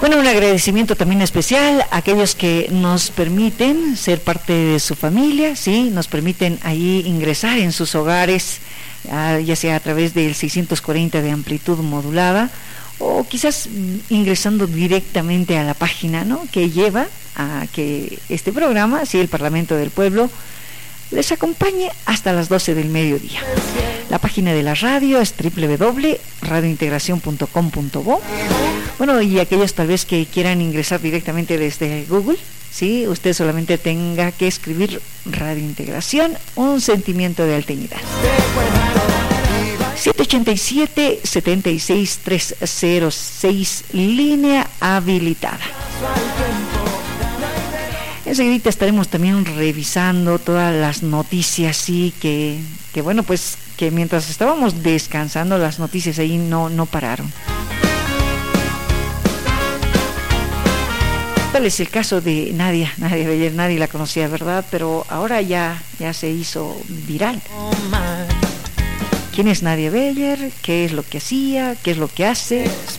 Bueno, un agradecimiento también especial a aquellos que nos permiten ser parte de su familia, ¿sí? Nos permiten ahí ingresar en sus hogares, ya sea a través del 640 de amplitud modulada, o quizás ingresando directamente a la página, ¿no?, que lleva a que este programa, sí, el Parlamento del Pueblo, les acompañe hasta las 12 del mediodía. La página de la radio es www.radiointegracion.com.bo. Bueno, y aquellos tal vez que quieran ingresar directamente desde Google, ¿sí?, usted solamente tenga que escribir Radio Integración, un sentimiento de alternidad. 787-76306, línea habilitada. Enseguida estaremos también revisando todas las noticias, sí, que bueno, pues que mientras estábamos descansando las noticias ahí no pararon. Tal es el caso de Nadia Beller. Nadie la conocía, ¿verdad? Pero ahora ya se hizo viral. ¿Quién es Nadia Beller? ¿Qué es lo que hacía? ¿Qué es lo que hace?